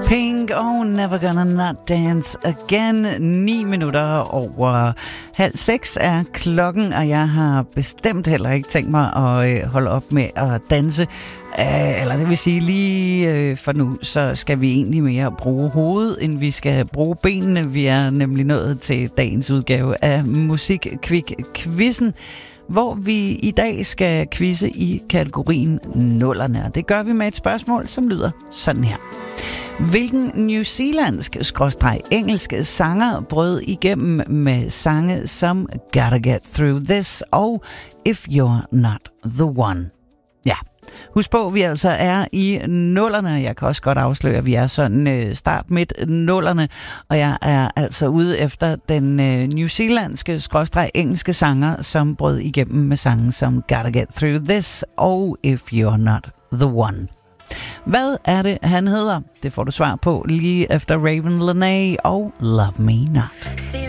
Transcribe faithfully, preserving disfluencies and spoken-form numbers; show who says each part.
Speaker 1: Pink og Never Gonna Not Dance Again. Ni minutter over halv seks er klokken, og jeg har bestemt heller ikke tænkt mig at holde op med at danse. Eller det vil sige, lige for nu, så skal vi egentlig mere bruge hovedet, end vi skal bruge benene. Vi er nemlig nået til dagens udgave af Musikquiz-quizzen, hvor vi i dag skal quizze i kategorien nullerne. Og det gør vi med et spørgsmål, som lyder sådan her. Hvilken newzealandsk-engelsk sanger brød igennem med sange som Gotta Get Through This og If You're Not The One? Ja, husk på, at vi altså er i nullerne. Jeg kan også godt afsløre, at vi er sådan start midt nullerne, og jeg er altså ude efter den newzealandske-engelske sanger, som brød igennem med sange som Gotta Get Through This og If You're Not The One. Hvad er det, han hedder? Det får du svar på lige efter Raven Lenae og Love Me Not.